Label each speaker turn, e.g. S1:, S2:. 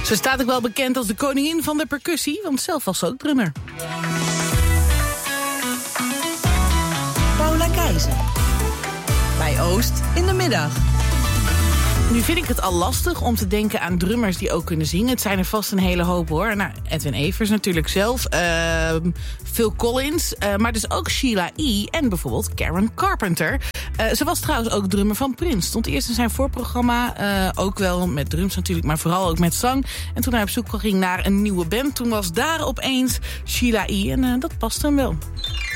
S1: Ze staat ook wel bekend als de koningin van de percussie, want zelf was ze ook drummer.
S2: Paula Keizer. Bij Oost in de middag.
S1: Nu vind ik het al lastig om te denken aan drummers die ook kunnen zingen. Het zijn er vast een hele hoop, hoor. Nou, Edwin Evers natuurlijk zelf. Phil Collins. Maar dus ook Sheila E. En bijvoorbeeld Karen Carpenter. Ze was trouwens ook drummer van Prince. Stond eerst in zijn voorprogramma. Ook wel met drums natuurlijk, maar vooral ook met zang. En toen hij op zoek ging naar een nieuwe band, toen was daar opeens Sheila E. En dat past hem wel.